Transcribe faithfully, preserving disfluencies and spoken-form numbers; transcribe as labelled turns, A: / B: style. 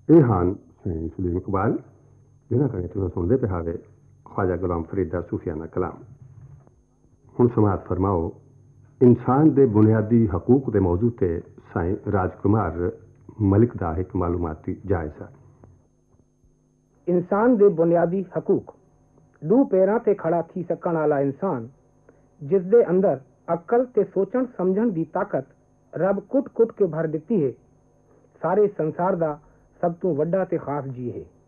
A: ਇਹ ਹਾਨ ਸਲੀਮ ਇਕਬਾਲ ਜਿਨ੍ਹਾਂ ਕਰੇ ਤੁਸੀਂ ਸੁਣਦੇ ਪਏ ਹਾਵੇ ख्वाजा गुलाम फरीद दा सूफियाना कलाम। हुण समाअत फरमाओ इंसान दे बुनियादी हकूक दे मौजू ते साईं राजकुमार मलिक दा एक मालूमाती जायजा।
B: इंसान दे बुनियादी हकूक दो पैरां ते खड़ा थी सकण वाला इंसान जिस दे अंदर अकल ते सोचण समझण दी ताकत रब कुट कुट के भर दिती है, सारे संसार दा सब तो वड्डा ते खास जी है।